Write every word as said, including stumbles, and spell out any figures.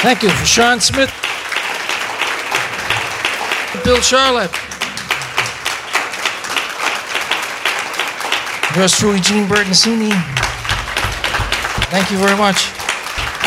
Thank you for Sean Smith, Bill Charlotte. Yours truly, Gene Bertoncini. Thank you very much.